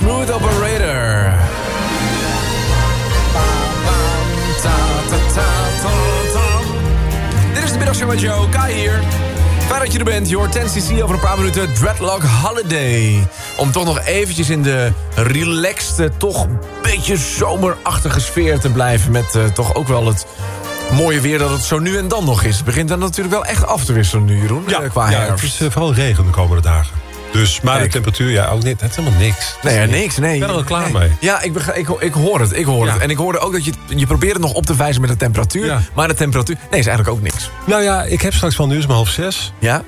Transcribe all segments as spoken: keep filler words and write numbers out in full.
Smooth Operator. Dit is de middagshow met Joe, Kai hier. Fijn dat je er bent, je hoort ten C C over een paar minuten Dreadlock Holiday. Om toch nog eventjes in de relaxte, toch een beetje zomerachtige sfeer te blijven... met uh, toch ook wel het mooie weer dat het zo nu en dan nog is. Het begint dan natuurlijk wel echt af te wisselen nu, Jeroen, ja, uh, qua ja, herfst. het is uh, vooral regen de komende dagen. Dus, maar Kijk. de temperatuur, ja, ook niet. Het is helemaal niks. Nee, ja, niks, nee. Ik ben er al klaar nee. mee. Ja, ik, ik, ik hoor het, ik hoor ja. het. En ik hoorde ook dat je, je probeert het nog op te wijzen met de temperatuur. Ja. Maar de temperatuur, nee, is eigenlijk ook niks. Nou ja, ik heb straks van nu is maar half zes. Ja?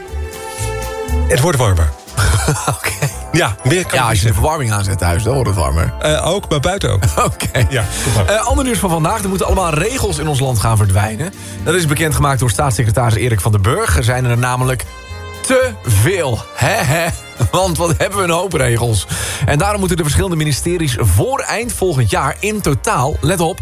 Het wordt warmer. Oké. Okay. Ja, meer kan ja, als je de verwarming aanzet thuis, dan wordt het warmer. Uh, ook, maar buiten ook. Oké. Okay. Ja, uh, ander nieuws van vandaag. Er moeten allemaal regels in ons land gaan verdwijnen. Dat is bekendgemaakt door staatssecretaris Erik van den Burg. Er zijn er namelijk te veel. Hè, hè. Want wat hebben we een hoop regels. En daarom moeten de verschillende ministeries voor eind volgend jaar in totaal, let op,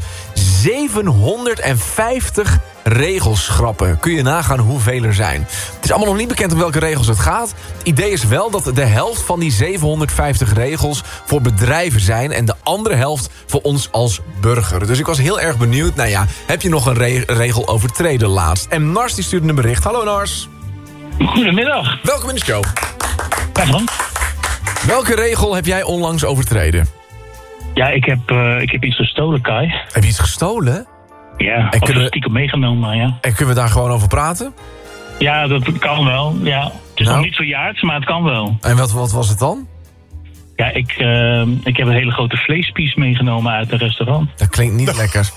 zevenhonderdvijftig regels schrappen. Kun je nagaan hoeveel er zijn. Het is allemaal nog niet bekend om welke regels het gaat. Het idee is wel dat de helft van die zevenhonderdvijftig regels voor bedrijven zijn en de andere helft voor ons als burger. Dus ik was heel erg benieuwd. Nou ja, heb je nog een re- regel overtreden laatst? En Nars die stuurde een bericht. Hallo Nars. Goedemiddag. Welkom in de show. Dag. Welke regel heb jij onlangs overtreden? Ja, ik heb, uh, ik heb iets gestolen, Kai. Heb je iets gestolen? Ja, en of kunnen... stiekem meegenomen, ja. En kunnen we daar gewoon over praten? Ja, dat kan wel, ja. Het is nou. nog niet verjaard, maar het kan wel. En wat, wat was het dan? Ja, ik, uh, ik heb een hele grote vleespies meegenomen uit een restaurant. Dat klinkt niet lekker.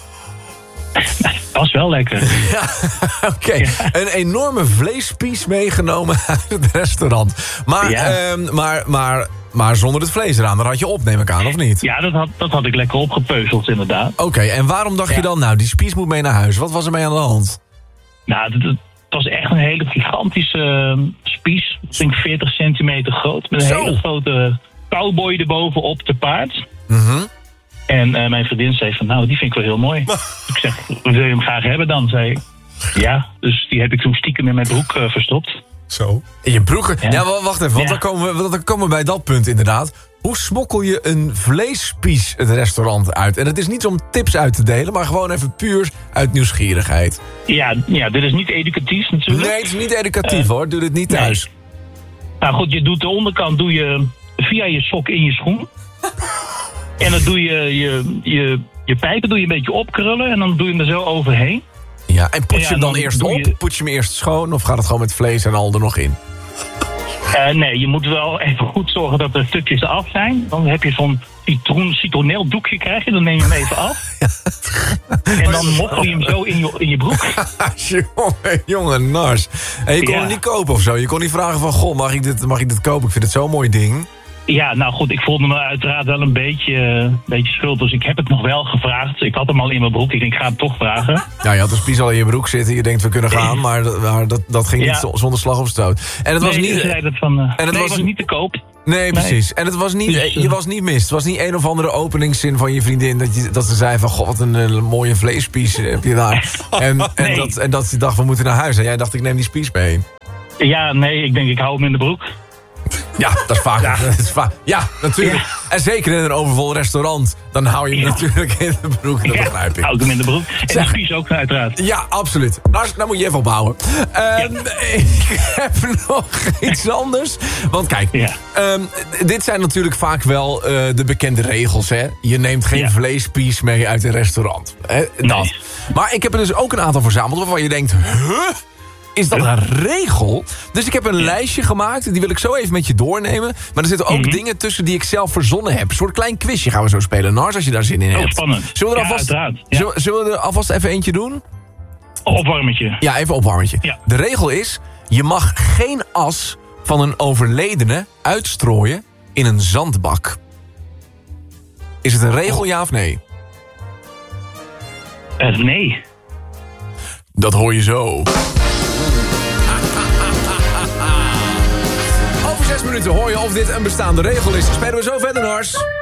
Dat was wel lekker. Ja, oké. Okay. Ja. Een enorme vleespies meegenomen uit het restaurant. Maar, ja. uh, maar, maar, maar zonder het vlees eraan. Dat had je op, neem ik aan, of niet? Ja, dat had, dat had ik lekker opgepeuzeld, inderdaad. Oké, okay, en waarom dacht ja. je dan, nou, die spies moet mee naar huis? Wat was er mee aan de hand? Nou, het, het was echt een hele gigantische uh, spies. Ik denk veertig centimeter groot. Met een Zo. hele grote cowboy erbovenop te paard. Mm-hmm. En uh, mijn vriendin zei van, nou, die vind ik wel heel mooi. Ik zeg, wil je hem graag hebben dan? Zei ik, ja. Dus die heb ik toen stiekem in mijn broek uh, verstopt. Zo. In je broek? Ja, ja wacht even, want ja. dan, komen we, dan komen we bij dat punt inderdaad. Hoe smokkel je een vleespies het restaurant uit? En het is niet om tips uit te delen, maar gewoon even puur uit nieuwsgierigheid. Ja, ja, dit is niet educatief natuurlijk. Nee, het is niet educatief uh, hoor. Doe dit niet thuis. Nee. Nou goed, je doet de onderkant doe je via je sok in je schoen. En dan doe je je, je je pijpen doe je een beetje opkrullen en dan doe je hem er zo overheen. Ja, en poets je hem ja, dan, dan eerst op? Je... Poets je hem eerst schoon of gaat het gewoon met vlees en al er nog in? Uh, nee, je moet wel even goed zorgen dat er stukjes af zijn. Dan heb je zo'n citroen, citroneel doekje krijg je, dan neem je hem even af. Ja. En dan moffel je hem zo in je, in je broek. jongen, jongen, Nars. En je kon ja. hem niet kopen of zo? Je kon niet vragen van, goh, mag ik dit, mag ik dit kopen? Ik vind het zo'n mooi ding. Ja, nou goed, ik voelde me uiteraard wel een beetje, uh, beetje schuld. Dus ik heb het nog wel gevraagd. Ik had hem al in mijn broek. Ik denk, ik ga het toch vragen. Ja, je had een spies al in je broek zitten. Je denkt, we kunnen gaan. Maar dat, maar dat, dat ging ja. niet zonder slag of stoot. En het nee, was niet... zei dat van, uh, en het nee, was, was niet te koop. Nee, precies. Nee. En het was niet, je was niet mis. Het was niet een of andere openingszin van je vriendin... dat, je, dat ze zei van, god, wat een, een mooie vleespies heb je daar. En, nee. en, dat, en dat ze dacht, we moeten naar huis. En jij dacht, ik neem die spies mee. Ja, nee, ik denk, ik hou hem in de broek. Ja, dat is vaak. Ja, dat is vaak. Ja natuurlijk. Ja. En zeker in een overvol restaurant. Dan hou je hem ja. natuurlijk in de broek. Dat ja, begrijp ik. Hou ik hem in de broek. En de spies ook uiteraard. Ja, absoluut. Nou, nou moet je even opbouwen. Uh, ja. Ik heb nog iets anders. Want kijk, ja. um, dit zijn natuurlijk vaak wel uh, de bekende regels. Hè? Je neemt geen ja. vleespies mee uit een restaurant. Hè? Dat. Nee. Maar ik heb er dus ook een aantal verzameld waarvan je denkt... Huh? Is dat een regel? Dus ik heb een ja. lijstje gemaakt. Die wil ik zo even met je doornemen. Maar er zitten ook mm-hmm. dingen tussen die ik zelf verzonnen heb. Een soort klein quizje gaan we zo spelen. Nars, als je daar zin in hebt. Oh, spannend. Zullen we er, ja, alvast, ja. zullen, zullen we er alvast even eentje doen? Opwarmetje. Ja, even opwarmetje. Ja. De regel is... Je mag geen as van een overledene uitstrooien in een zandbak. Is het een regel, oh. ja of nee? Uh, nee. Dat hoor je zo. Over zes minuten hoor je of dit een bestaande regel is. Spelen we zo verder, Nars.